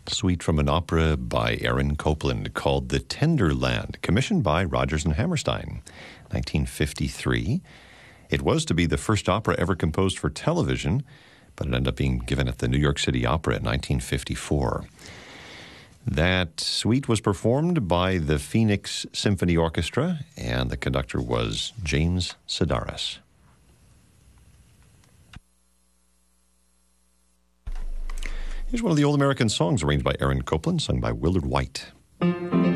Suite from an opera by Aaron Copland called The Tender Land, commissioned by Rodgers and Hammerstein, 1953. It was to be the first opera ever composed for television, but it ended up being given at the New York City Opera in 1954. That suite was performed by the Phoenix Symphony Orchestra, and the conductor was James Sedaris. Here's one of the old American songs arranged by Aaron Copland, sung by Willard White.